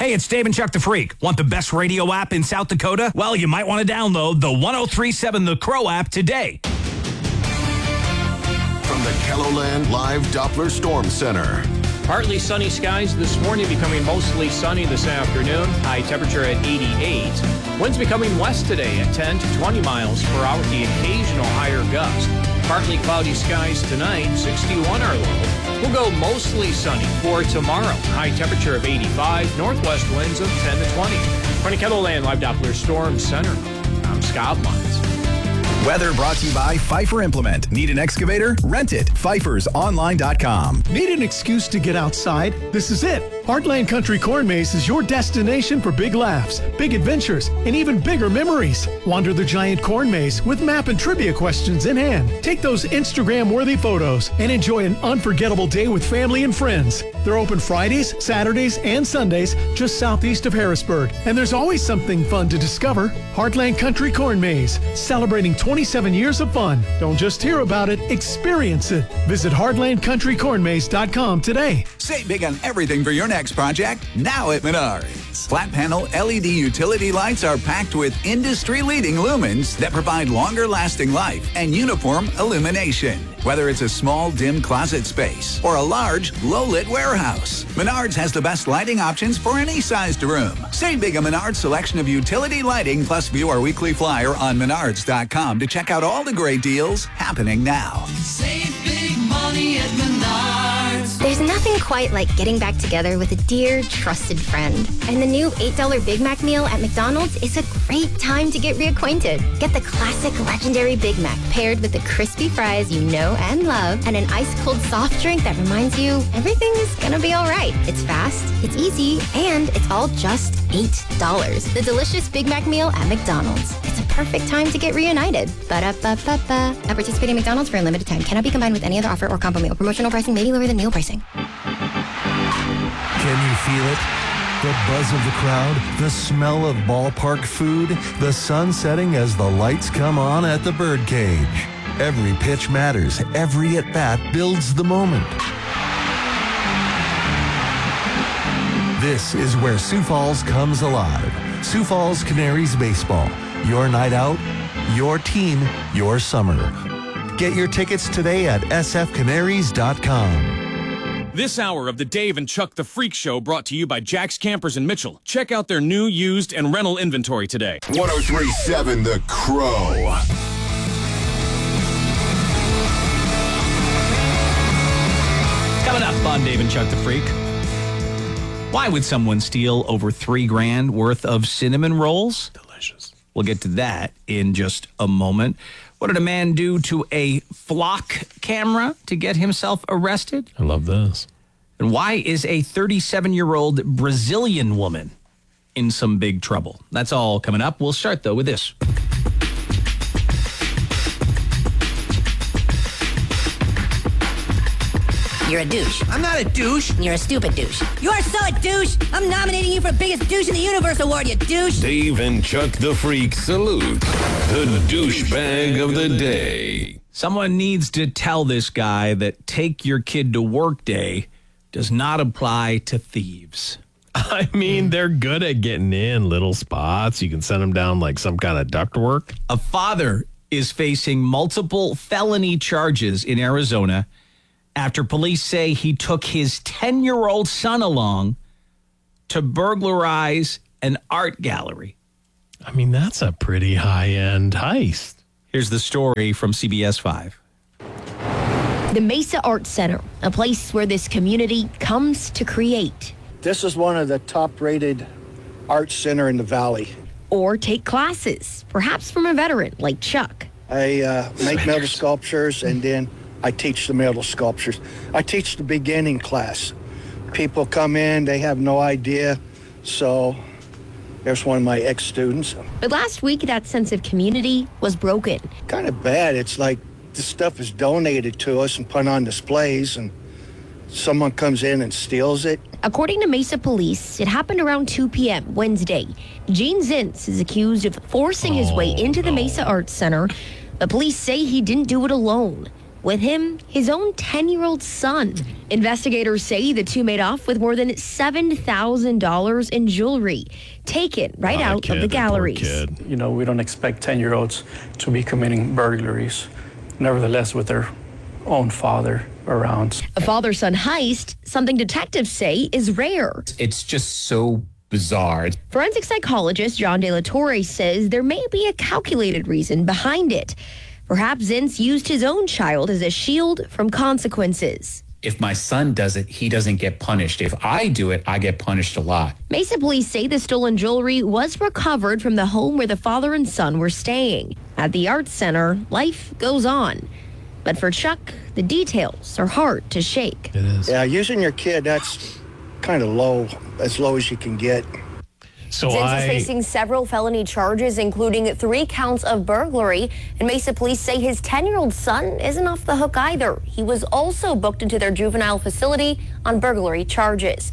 Hey, it's Dave and Chuck the Freak. Want the best radio app in South Dakota? Well, you might want to download the 1037 The Crow app today. From the KELOLAND Live Doppler Storm Center. Partly sunny skies this morning, becoming mostly sunny this afternoon. High temperature at 88. Winds becoming west today at 10 to 20 miles per hour with the occasional higher gust. Partly cloudy skies tonight, 61 our low. We'll go mostly sunny for tomorrow. High temperature of 85, northwest winds of 10 to 20. From the KELOLAND Live Doppler Storm Center, I'm Scott Mines. Weather brought to you by Pfeiffer Implement. Need an excavator? Rent it. PfeiffersOnline.com. Need an excuse to get outside? This is it. Heartland Country Corn Maze is your destination for big laughs, big adventures, and even bigger memories. Wander the giant corn maze with map and trivia questions in hand. Take those Instagram-worthy photos and enjoy an unforgettable day with family and friends. They're open Fridays, Saturdays, and Sundays just southeast of Harrisburg. And there's always something fun to discover. Heartland Country Corn Maze, celebrating 27 years of fun. Don't just hear about it, experience it. Visit heartlandcountrycornmaze.com today. Save big on everything for your next project now at Menards. Flat panel LED utility lights are packed with industry-leading lumens that provide longer lasting life and uniform illumination. Whether it's a small, dim closet space or a large, low-lit warehouse, Menards has the best lighting options for any sized room. Save big on Menards' selection of utility lighting, plus view our weekly flyer on Menards.com to check out all the great deals happening now. Save big money at Menards. There's nothing quite like getting back together with a dear, trusted friend. And the new $8 Big Mac meal at McDonald's is a great time to get reacquainted. Get the classic legendary Big Mac paired with the crispy fries you know and love, and an ice-cold soft drink that reminds you everything is gonna be all right. It's fast, it's easy, and it's all just $8. The delicious Big Mac meal at McDonald's. It's a perfect time to get reunited. Ba-da-ba-ba-ba. At participating McDonald's for a limited time. Cannot be combined with any other offer or combo meal. Promotional pricing may be lower than meal pricing. Can you feel it? The buzz of the crowd, the smell of ballpark food, the sun setting as the lights come on at the Birdcage. Every pitch matters. Every at-bat builds the moment. This is where Sioux Falls comes alive. Sioux Falls Canaries Baseball. Your night out, your team, your summer. Get your tickets today at sfcanaries.com. This hour of the Dave and Chuck the Freak Show brought to you by Jack's Campers in Mitchell. Check out their new, used, and rental inventory today. 1037 The Crow. Coming up on Dave and Chuck the Freak. Why would someone steal over $3,000 worth of cinnamon rolls? Delicious. We'll get to that in just a moment. What did a man do to a flock camera to get himself arrested? I love this. And why is a 37-year-old Brazilian woman in some big trouble? That's all coming up. We'll start, though, with this. You're a douche. I'm not a douche. You're a stupid douche. You are so a douche. I'm nominating you for Biggest Douche in the Universe Award, you douche. Dave and Chuck the Freak salute the douchebag of the day. Someone needs to tell this guy that take your kid to work day does not apply to thieves. I mean, they're good at getting in little spots. You can send them down like some kind of ductwork. A father is facing multiple felony charges in Arizona after police say he took his 10-year-old son along to burglarize an art gallery. I mean, that's a pretty high-end heist. Here's the story from CBS 5. The Mesa Art Center, a place where this community comes to create. This is one of the top-rated art center in the valley. Or take classes, perhaps from a veteran like Chuck. I make metal sculptures, and then I teach the metal sculptures. I teach the beginning class. People come in, they have no idea, so there's one of my ex-students. But last week, that sense of community was broken. Kind of bad. It's like this stuff is donated to us and put on displays, and someone comes in and steals it. According to Mesa Police, it happened around 2 p.m. Wednesday. Gene Zintz is accused of forcing his way into the Mesa Art Center, but police say he didn't do it alone. With him, his own 10-year-old son. Investigators say the two made off with more than $7,000 in jewelry, taken right out of the galleries. You know, we don't expect 10-year-olds to be committing burglaries. Nevertheless, with their own father around. A father-son heist, something detectives say is rare. It's just so bizarre. Forensic psychologist John De La Torre says there may be a calculated reason behind it. Perhaps Zintz used his own child as a shield from consequences. If my son does it, he doesn't get punished. If I do it, I get punished a lot. Mesa police say the stolen jewelry was recovered from the home where the father and son were staying. At the Arts Center, life goes on. But for Chuck, the details are hard to shake. It is. Yeah, using your kid, that's kind of low, as low as you can get. So Zintz is facing several felony charges, including 3 counts of burglary. And Mesa police say his 10-year-old son isn't off the hook either. He was also booked into their juvenile facility on burglary charges.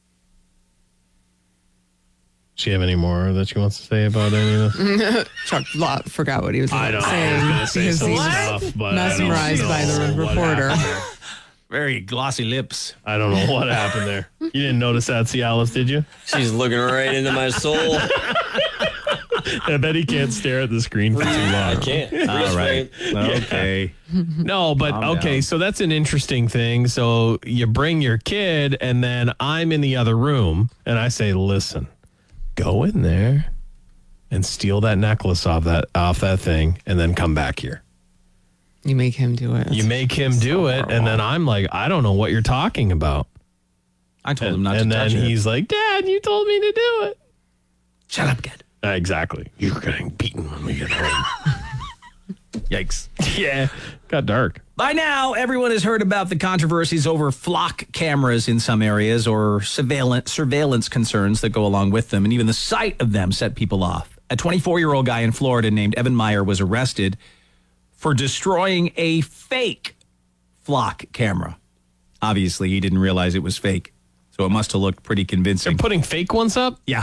Does she have any more that she wants to say about any of this? Chuck forgot what he was I saying. know. I was going to say Because some he's stuff, but mesmerized by the reporter. Very glossy lips. I don't know what happened there. You didn't notice that, Cialis, did you? She's looking right into my soul. I bet he can't stare at the screen for too long. I can't. All right. Okay. No, but okay, so that's an interesting thing. So you bring your kid, and then I'm in the other room, and I say, listen, go in there and steal that necklace off that thing, and then come back here. You make him do it. You make him do it, and then I'm like, I don't know what you're talking about. I told him not to touch it. And then he's like, Dad, you told me to do it. Shut up, kid. Exactly. You're getting beaten when we get home. Yikes. Yeah, got dark. By now, everyone has heard about the controversies over flock cameras in some areas or surveillance concerns that go along with them, and even the sight of them set people off. A 24-year-old guy in Florida named Evan Meyer was arrested for destroying a fake flock camera. Obviously, he didn't realize it was fake, so it must have looked pretty convincing. They're putting fake ones up? Yeah.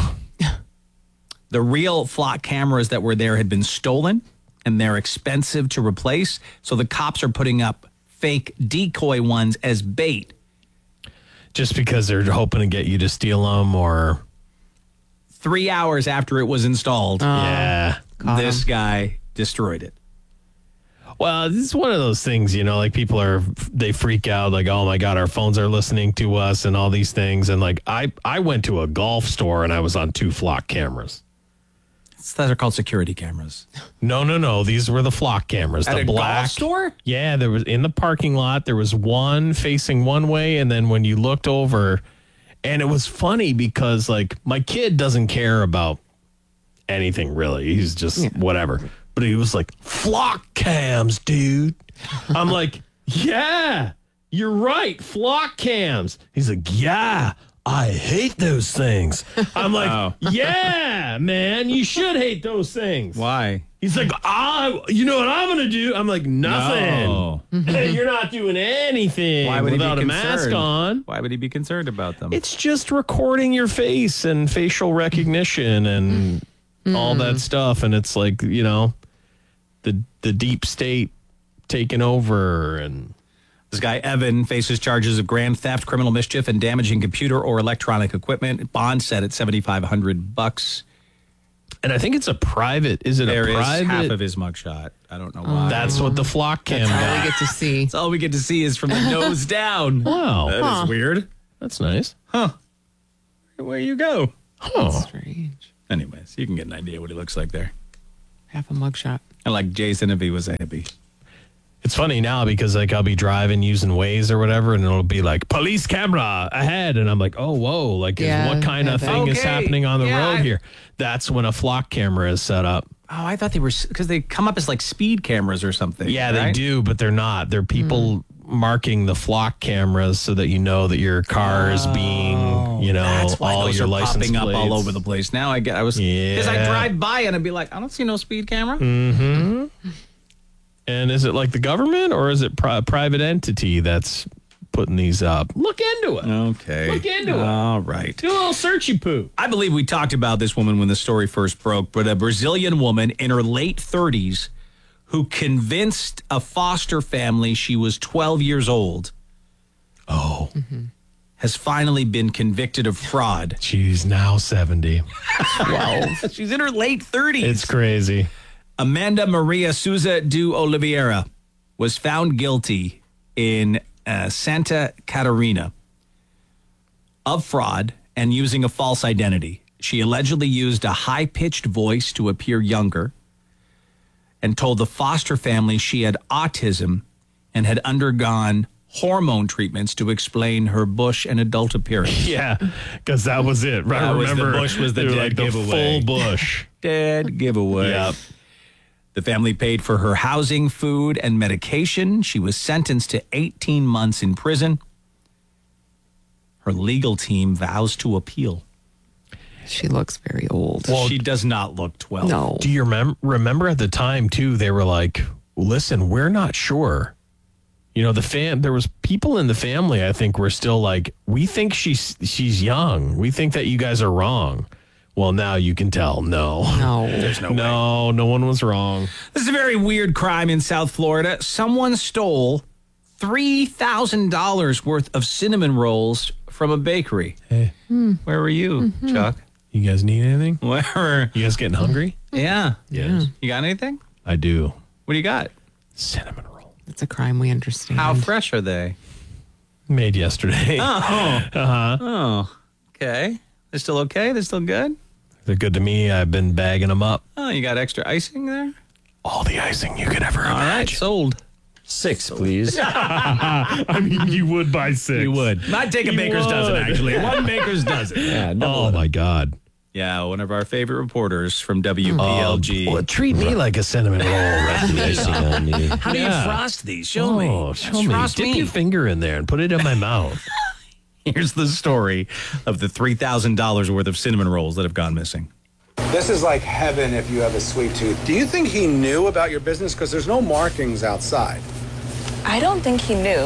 The real flock cameras that were there had been stolen, and they're expensive to replace, so the cops are putting up fake decoy ones as bait. Just because they're hoping to get you to steal them, or 3 hours after it was installed, this guy destroyed it. Well, this is one of those things, you know, like they freak out, like, oh my God, our phones are listening to us and all these things. And like, I went to a golf store and I was on 2 flock cameras. Those are called security cameras. No. These were the flock cameras. At the a black golf store? Yeah, there was in the parking lot. There was one facing one way, and then when you looked over, and it was funny because like my kid doesn't care about anything really. He's just whatever. But he was like, flock cams, dude. I'm like, yeah, you're right, flock cams. He's like, yeah. I hate those things. I'm like, yeah, man, you should hate those things. Why? He's like, you know what I'm going to do? I'm like, nothing. No. You're not doing anything without a mask on. Why would he be concerned about them? It's just recording your face and facial recognition and all that stuff. And it's like, you know, the deep state taking over. And this guy, Evan, faces charges of grand theft, criminal mischief, and damaging computer or electronic equipment. Bond set at $7,500. And I think it's a private. Is it there a private? Is half of his mugshot. I don't know why. That's what the flock cam That's all got. we get to see. That's all we get to see is from the nose down. Wow. That is weird. That's nice. Huh. Where you go? Oh. Strange. Anyways, you can get an idea what he looks like there. Half a mugshot. And like Jason if he was a hippie. It's funny now because like I'll be driving using Waze or whatever, and it'll be like police camera ahead, and I'm like, oh whoa, like what kind of thing is happening on the road here? That's when a flock camera is set up. Oh, I thought they were because they come up as like speed cameras or something. Yeah, they do, but they're not. They're people marking the flock cameras so that you know that your car is being, you know, that's why all those your are license popping plates up all over the place. Now I was because I drive by and I'd be like, I don't see no speed camera. Mm-hmm. And is it like the government or is it private entity that's putting these up? Look into it. Okay. Look into it. All right. Do a little searchy poo. I believe we talked about this woman when the story first broke, but a Brazilian woman in her late 30s who convinced a foster family she was 12 years old, has finally been convicted of fraud. She's now 70. 12. She's in her late 30s. It's crazy. Amanda Maria Souza de Oliveira was found guilty in Santa Catarina of fraud and using a false identity. She allegedly used a high-pitched voice to appear younger and told the foster family she had autism and had undergone hormone treatments to explain her bush and adult appearance. Yeah, because that was it. Right? That was Remember, the bush was the they were dead like giveaway. The full bush. Dead giveaway. Yep. The family paid for her housing, food, and medication. She was sentenced to 18 months in prison. Her legal team vows to appeal. She looks very old. Well, she does not look 12. No. Do you remember at the time, too, they were like, listen, we're not sure. You know, there was people in the family, I think, were still like, we think she's young. We think that you guys are wrong. Well, now you can tell. No. There's no way. No one was wrong. This is a very weird crime in South Florida. Someone stole $3,000 worth of cinnamon rolls from a bakery. Hey. Where were you, Chuck? You guys need anything? Where? You guys getting hungry? Yeah. Yes. You got anything? I do. What do you got? Cinnamon roll. It's a crime we understand. How fresh are they? Made yesterday. Oh. Uh-huh. Oh. Okay. They're still okay? They're still good? They're good to me. I've been bagging them up. Oh, you got extra icing there? All the icing you could ever All right, imagine. sold. 6, please. I mean, you would buy 6. You would. Not take a baker's dozen, actually. One baker's dozen. Yeah, Oh, my God. Yeah, one of our favorite reporters from WPLG. Well, treat me like a cinnamon roll. Icing on you. How do you frost these? Show me. Show me. Frost Dip your finger in there and put it in my mouth. Here's the story of the $3,000 worth of cinnamon rolls that have gone missing. This is like heaven if you have a sweet tooth. Do you think he knew about your business? Because there's no markings outside. I don't think he knew.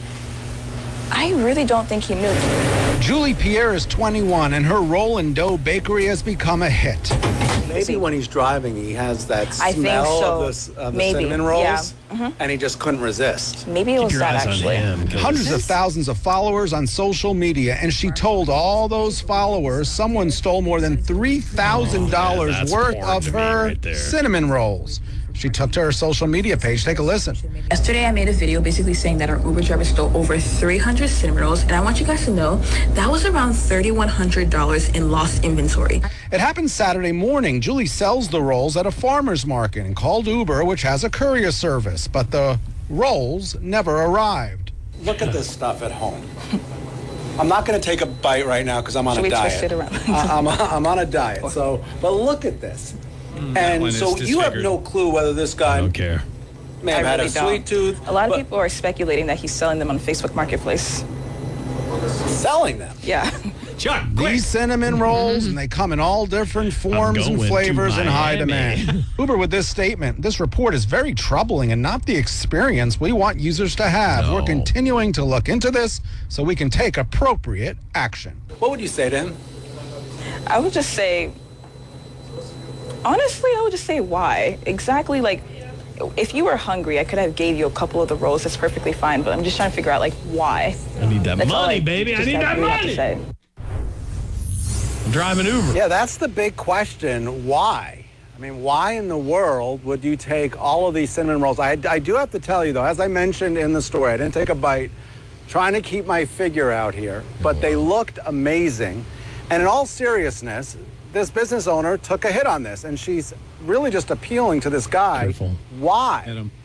I really don't think he knew. Julie Pierre is 21, and her roll and dough bakery has become a hit. Maybe when he's driving, he has that I think smell so. of the Maybe, cinnamon rolls, yeah. Mhm. and he just couldn't resist. Maybe it was that, actually. Hundreds of thousands of followers on social media, and she told all those followers someone stole more than $3,000 that's worth porn of to me her right there. cinnamon rolls. She took to her social media page. Take a listen. Yesterday, I made a video basically saying that our Uber driver stole over 300 cinnamon rolls, and I want you guys to know that was around $3,100 in lost inventory. It happened Saturday morning. Julie sells the rolls at a farmer's market and called Uber, which has a courier service, but the rolls never arrived. Look at this stuff at home. I'm not going to take a bite right now because I'm on Should a we diet. twist it around? I'm on a diet. But look at this. that one And is so you have disfigured. no clue whether this guy I don't care. may have had a really sweet don't. tooth. A lot of but people are speculating that he's selling them on Facebook Marketplace. selling them. Yeah. Chuck, These cinnamon rolls, and they come in all different forms and going flavors to and high Miami. demand. Uber with this statement, this report is very troubling and not the experience we want users to have. No. We're continuing to look into this so we can take appropriate action. What would you say to him? I would just say, honestly, I would just say why. Exactly, if you were hungry, I could have gave you a couple of the rolls. That's perfectly fine, but I'm just trying to figure out, why. I need that That's all money, baby. I just need have- that really have to money. say. I'm driving Uber. Yeah, that's the big question. Why? I mean, why in the world would you take all of these cinnamon rolls? I do have to tell you, though, as I mentioned in the story, I didn't take a bite, trying to keep my figure out here, but they looked amazing. And in all seriousness, this business owner took a hit on this, and she's really just appealing to this guy. Careful. Why? Hit him.